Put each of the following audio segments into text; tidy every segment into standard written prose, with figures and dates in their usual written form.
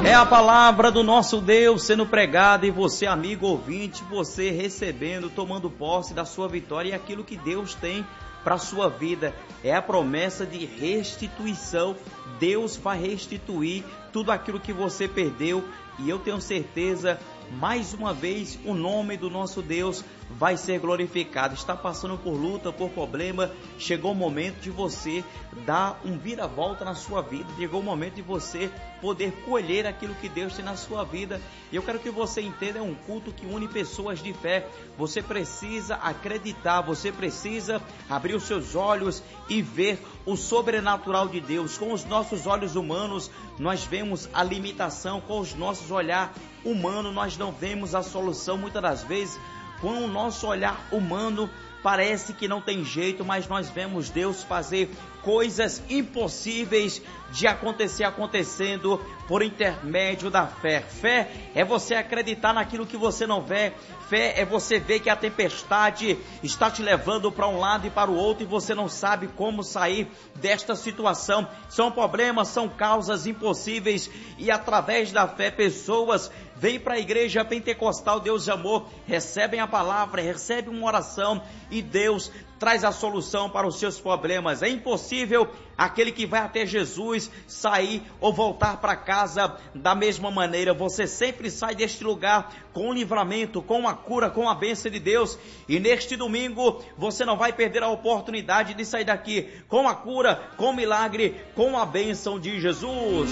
É a palavra do nosso Deus sendo pregada e você, amigo ouvinte, você recebendo, tomando posse da sua vitória e aquilo que Deus tem para a sua vida. É a promessa de restituição. Deus vai restituir tudo aquilo que você perdeu e eu tenho certeza, mais uma vez, o nome do nosso Deus vai ser glorificado. Está passando por luta, por problema, chegou o momento de você dar um vira-volta na sua vida, chegou o momento de você poder colher aquilo que Deus tem na sua vida. E eu quero que você entenda, é um culto que une pessoas de fé. Você precisa acreditar, você precisa abrir os seus olhos e ver o sobrenatural de Deus. Com os nossos olhos humanos, nós vemos a limitação, com os nossos olhar humano, nós não vemos a solução. Muitas das vezes, com o nosso olhar humano, parece que não tem jeito, mas nós vemos Deus fazer coisas impossíveis de acontecer acontecendo por intermédio da fé. Fé é você acreditar naquilo que você não vê. Fé é você ver que a tempestade está te levando para um lado e para o outro e você não sabe como sair desta situação. São problemas, são causas impossíveis e através da fé pessoas vêm para a igreja pentecostal Deus de Amor, recebem a palavra, recebem uma oração e Deus traz a solução para os seus problemas. É impossível aquele que vai até Jesus sair ou voltar para casa da mesma maneira. Você sempre sai deste lugar com um livramento, com a cura, com a bênção de Deus. E neste domingo você não vai perder a oportunidade de sair daqui com a cura, com o milagre, com a bênção de Jesus.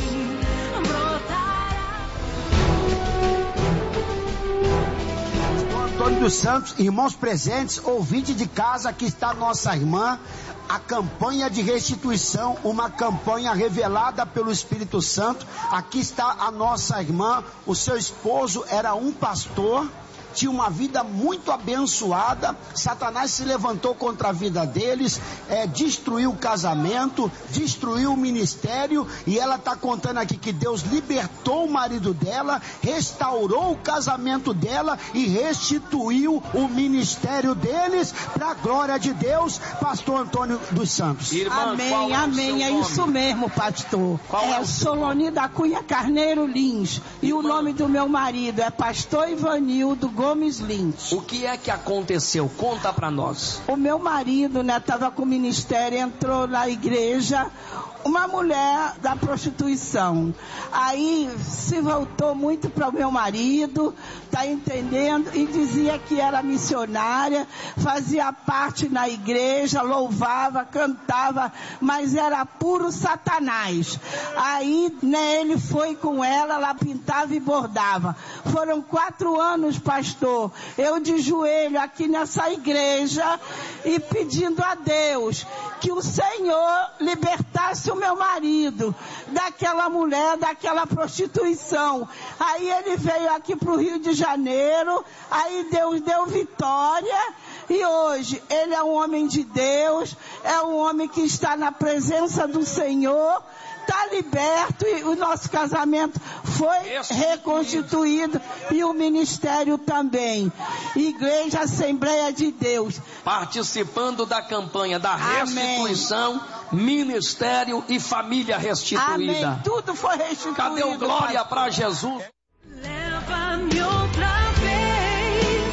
Antônio dos Santos, irmãos presentes, ouvinte de casa, aqui está nossa irmã, a campanha de restituição, uma campanha revelada pelo Espírito Santo. Aqui está a nossa irmã, o seu esposo era um pastor, tinha uma vida muito abençoada, Satanás se levantou contra a vida deles, destruiu o casamento, destruiu o ministério, e ela está contando aqui que Deus libertou o marido dela, restaurou o casamento dela e restituiu o ministério deles para a glória de Deus. Pastor Antônio dos Santos. Irmã, amém, amém, é isso mesmo, pastor. Soloni da Cunha Carneiro Lins, e o nome do meu marido é pastor Ivanildo Gomes Lins. O que é que aconteceu? Conta pra nós. O meu marido, estava com o ministério, entrou na igreja, uma mulher da prostituição. Aí se voltou muito para o meu marido, tá entendendo? E dizia que era missionária, fazia parte na igreja, louvava, cantava, mas era puro Satanás. Aí, ele foi com ela pintava e bordava. Foram 4 anos, pastor, eu de joelho aqui nessa igreja e pedindo a Deus que o Senhor libertasse o meu marido daquela mulher, daquela prostituição. Aí ele veio aqui para o Rio de Janeiro, aí Deus deu vitória e hoje ele é um homem de Deus, é um homem que está na presença do Senhor, está liberto e o nosso casamento foi reconstituído e o ministério também. Igreja Assembleia de Deus. Participando da campanha da restituição, ministério e família restituída. Amém. Tudo foi restituído. Cadê o glória para Jesus? Leva-me outra vez.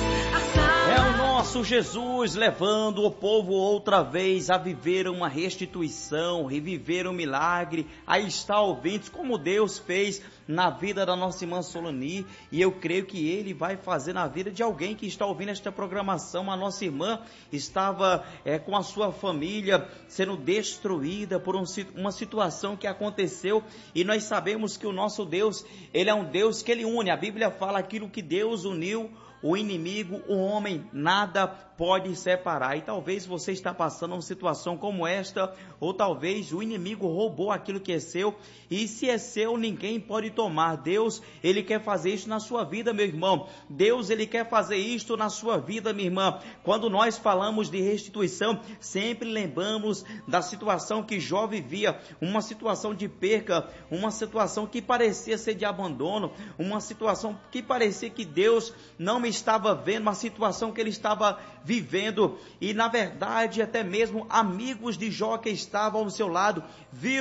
É o nosso Jesus levando o povo outra vez a viver uma restituição, reviver um milagre. Aí está, ouvintes, como Deus fez na vida da nossa irmã Soloni, e eu creio que Ele vai fazer na vida de alguém que está ouvindo esta programação. A nossa irmã estava com a sua família sendo destruída por uma situação que aconteceu, e nós sabemos que o nosso Deus, Ele é um Deus que Ele une. A Bíblia fala aquilo que Deus uniu, o inimigo, o homem, nada pode separar. E talvez você está passando uma situação como esta, ou talvez o inimigo roubou aquilo que é seu, e se é seu, ninguém pode tomar. Deus, Ele quer fazer isso na sua vida, meu irmão. Deus, Ele quer fazer isto na sua vida, minha irmã. Quando nós falamos de restituição, sempre lembramos da situação que Jó vivia, uma situação de perca, uma situação que parecia ser de abandono, uma situação que parecia que Deus não me estava vendo, uma situação que ele estava vivendo, e na verdade até mesmo amigos de Jó que estavam ao seu lado, viram